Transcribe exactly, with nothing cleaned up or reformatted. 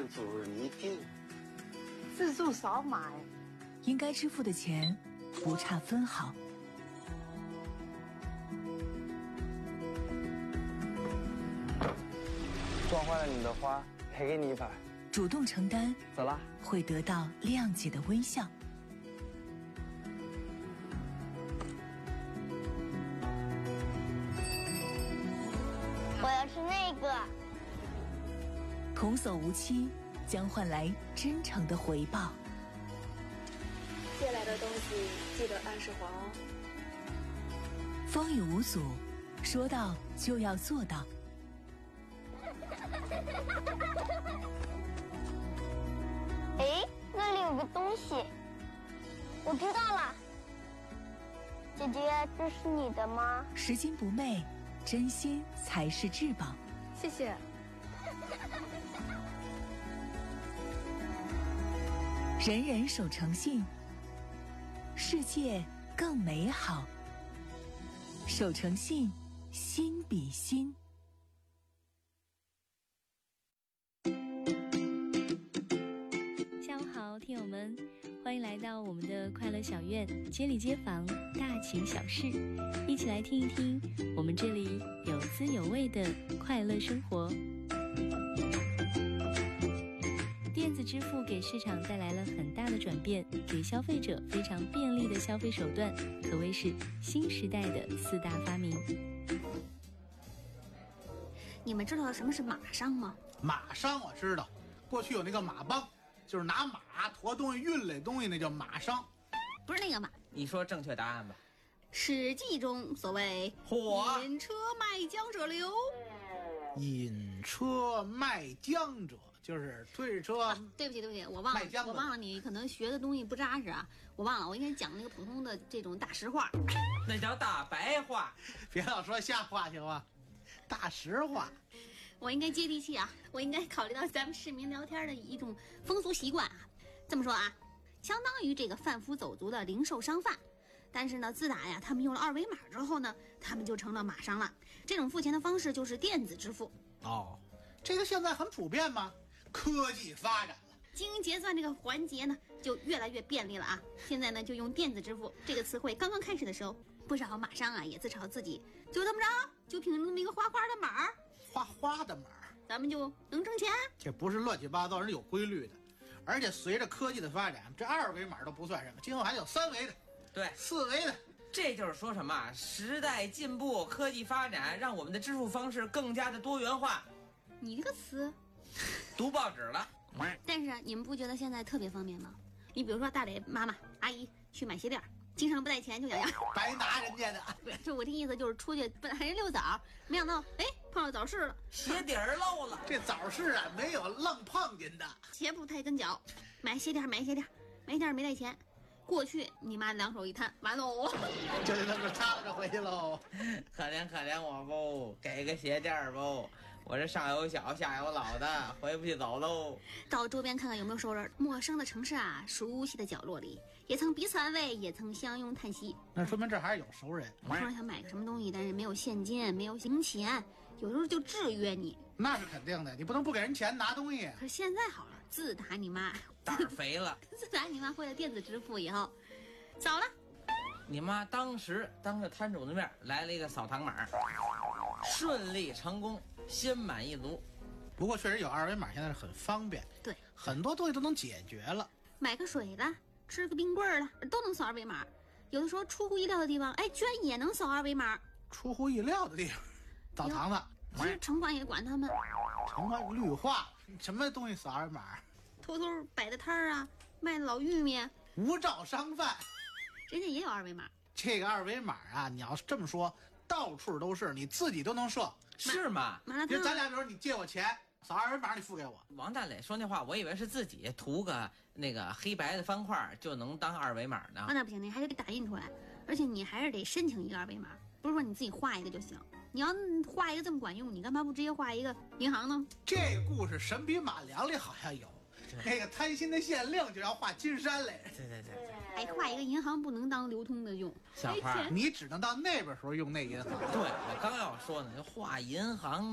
助你定， 自助扫码， 应该支付的钱不差分毫。 撞坏了你的花，赔给你一把。 主动承担， 走了， 会得到谅解的微笑。 我要吃那个。 童叟无欺，将换来真诚的回报。 借来的东西记得按时还哦。 风雨无阻，说到就要做到。 哎，那里有个东西，我知道了。姐姐，这是你的吗？ 拾金不昧，真心才是至宝。 谢谢。 人人守诚信，世界更美好。守诚信，心比心。 下午好，听友们，欢迎来到我们的快乐小院，街里街坊大情小事，一起来听一听我们这里有滋有味的快乐生活。电子支付给市场带来了很大的转变，给消费者非常便利的消费手段，可谓是新时代的四大发明。 你们知道什么是马商吗？ 马商我知道，过去有那个马帮，就是拿马驮东西运累东西，那叫马商。 不是那个马。 你说正确答案吧。 史记中所谓嚯， 引车卖浆者流。 引车卖浆者就是推着车、啊、 对不起对不起，我忘了我忘了你可能学的东西不扎实啊，我忘了我应该讲那个普通的这种大实话。 那叫大白话， 别老说瞎话行吗？大实话。 我应该接地气啊，我应该考虑到咱们市民聊天的一种风俗习惯啊。这么说啊，相当于这个贩夫走卒的零售商贩，但是呢，自打呀他们用了二维码之后呢，他们就成了马商了。这种付钱的方式就是电子支付。 哦，这个现在很普遍吗？科技发展了， 经营结算这个环节呢就越来越便利了啊。现在呢就用电子支付这个词汇刚刚开始的时候，不少马商啊也自嘲自己就这么着，就凭那么一个花花的码儿， 花花的码儿， 咱们就能挣钱。这不是乱七八糟，是有规律的。而且随着科技的发展，这二维码都不算什么，今后还有三维的， 对， 四维的。 这就是说什么？时代进步，科技发展，让我们的支付方式更加的多元化。 你这个词读报纸了。 但是你们不觉得现在特别方便吗？你比如说大磊妈妈阿姨去买鞋垫，经常不带钱就想要， 白拿人家的。 就我这意思就是出去本来人溜枣，没想到哎碰到早市了， 鞋底儿漏了。 这早市啊没有愣碰见的， 鞋不太跟脚，买鞋垫买鞋垫，买鞋垫没带钱。过去你妈两手一摊，完喽， 就得那么擦着回去喽。 可怜可怜我不，给个鞋垫不，我这上有小下有老的，回不去走喽。 到周边看看有没有熟人。陌生的城市啊，熟悉的角落里，也曾彼此安慰，也曾相拥叹息。 那说明这还是有熟人。 突然想买个什么东西，但是没有现金，没有零钱，有时候就制约你。 那是肯定的，你不能不给人钱拿东西。 可是现在好了，自打你妈胆儿肥了， 自打你妈会了电子支付以后，早了。 你妈当时当着摊主的面来了一个扫堂码，顺利成功，心满意足。 不过确实有二维码，现在是很方便， 对， 很多东西都能解决了。 买个水了，吃个冰棍了，都能扫二维码。有的时候出乎意料的地方，哎，居然也能扫二维码。 出乎意料的地方，澡堂子。 其实城管也管他们。 城管绿化，什么东西扫二维码？ 偷偷摆的摊儿啊，卖的老玉米， 无照商贩， 人家也有二维码。 这个二维码啊，你要这么说，到处都是，你自己都能设， 是吗？ 比如咱俩，比如你借我钱，扫二维码你付给我。 王大磊说那话，我以为是自己涂个那个黑白的方块就能当二维码呢。 哦，那不行，你还得打印出来，而且你还是得申请一个二维码，不是说你自己画一个就行。你要画一个这么管用，你干嘛不直接画一个银行呢？ 这个故事《神笔马良》里好像有。那个贪心的县令就要画金山来， 对对对对， 还画一个银行不能当流通的用， 小花， 你只能到那边时候用那银行。 对，我刚要说呢，就画银行。